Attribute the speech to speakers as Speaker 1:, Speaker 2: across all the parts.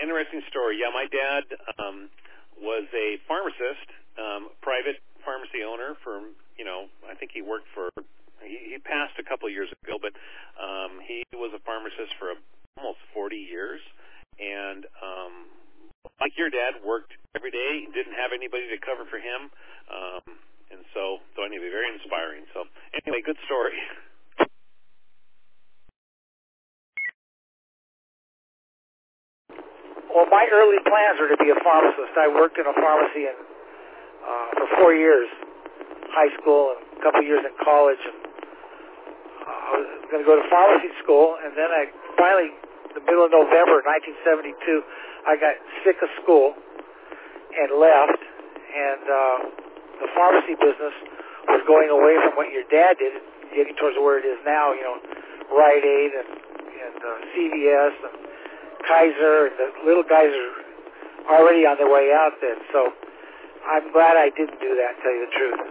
Speaker 1: interesting story. Yeah, my dad was a pharmacist, private pharmacy owner for, I think he worked for, he passed a couple of years ago, but he was a pharmacist for almost 40 years. And like your dad, worked every day, didn't have anybody to cover for him. And so anyway, very inspiring. So anyway, good story.
Speaker 2: Well, my early plans were to be a pharmacist. I worked in a pharmacy for 4 years, high school, and a couple of years in college. And I was going to go to pharmacy school, and then I finally, in the middle of November 1972, I got sick of school and left, and the pharmacy business was going away from what your dad did, getting towards where it is now, Rite Aid and CVS and Kaiser, and the little guys are already on their way out then. So I'm glad I didn't do that, to tell you the truth.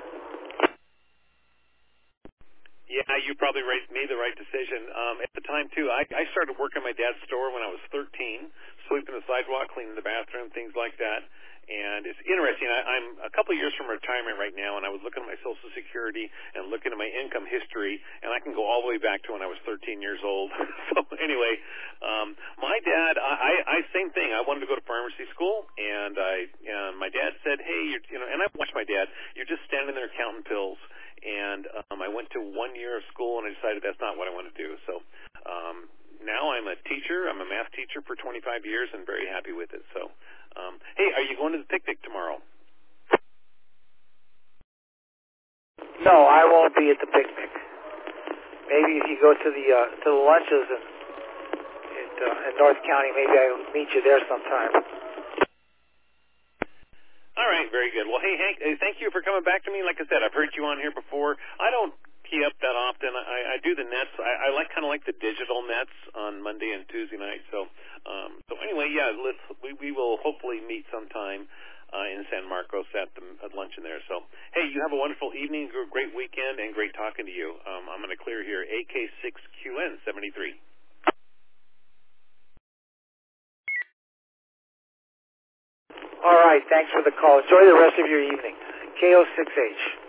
Speaker 1: Yeah, you probably made the right decision. At the time, too, I started working at my dad's store when I was 13, sweeping the sidewalk, cleaning the bathroom, things like that. And it's interesting. I'm a couple of years from retirement right now, and I was looking at my Social Security and looking at my income history, and I can go all the way back to when I was 13 years old. So anyway, my dad, I same thing. I wanted to go to pharmacy school, and my dad said, hey, and I watched my dad, you're just standing there counting pills. And I went to 1 year of school, and I decided that's not what I want to do. So now I'm a teacher. I'm a math teacher for 25 years and very happy with it. So, hey, are you going to the picnic tomorrow?
Speaker 2: No, I won't be at the picnic. Maybe if you go to the lunches in North County, maybe I'll meet you there sometime.
Speaker 1: All right, very good. Well, hey, Hank, thank you for coming back to me. Like I said, I've heard you on here before. I don't key up that often. I do the nets. I kind of like the digital nets on Monday and Tuesday night. So anyway, yeah, we will hopefully meet sometime in San Marcos at luncheon there. So, hey, you have a wonderful evening, great weekend, and great talking to you. I'm going to clear here, AK6QN73.
Speaker 2: All right, thanks for the call. Enjoy the rest of your evening. KO6H.